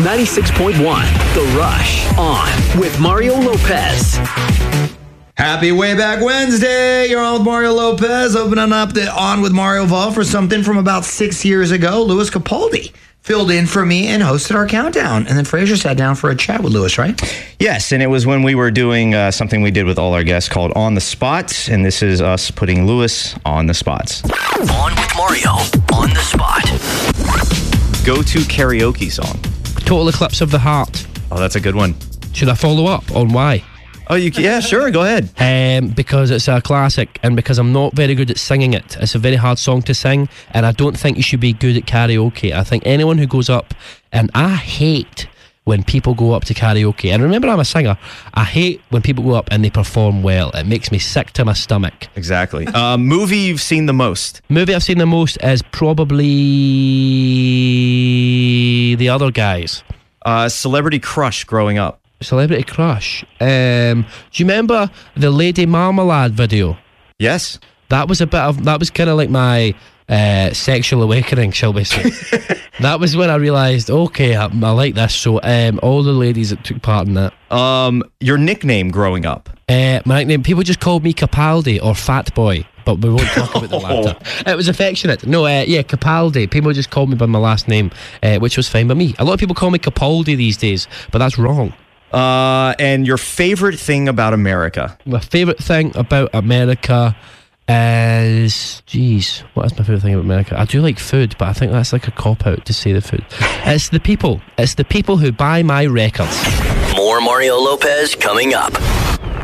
96.1 The Rush on with Mario Lopez. Happy Way Back Wednesday. You're on with Mario Lopez. Opening up the On with Mario Vault for something from about 6 years ago. Louis Capaldi filled in for me and hosted our countdown. And then Fraser sat down for a chat with Louis, right? Yes, and it was when we were doing something we did with all our guests called On the Spot, and this is us putting Louis on the spots. On with Mario, on the spot. Go-to karaoke song. Total Eclipse of the Heart. Oh, that's a good one. Should I follow up on why? Oh, yeah, sure, go ahead. Because it's a classic, and because I'm not very good at singing it. It's a very hard song to sing, and I don't think you should be good at karaoke. I think anyone who goes up, and I hate when people go up to karaoke, and remember, I'm a singer. I hate when people go up and they perform well. It makes me sick to my stomach. Exactly. Movie you've seen the most? Movie I've seen the most is probably The Other Guys. Celebrity crush growing up? Celebrity crush. Do you remember the Lady Marmalade video? Yes. That was kind of like my sexual awakening, shall we say. That was when I realised, okay, I like this. So all the ladies that took part in that. Your nickname growing up? My nickname, people just called me Capaldi or Fat Boy, but we won't talk about the latter. It was affectionate. No, Capaldi. People just called me by my last name, which was fine by me. A lot of people call me Capaldi these days, but that's wrong. And your favorite thing about America? My favourite thing about America is... Jeez, what is my favourite thing about America? I do like food, but I think that's like a cop-out to say the food. It's the people. It's the people who buy my records. More Mario Lopez coming up.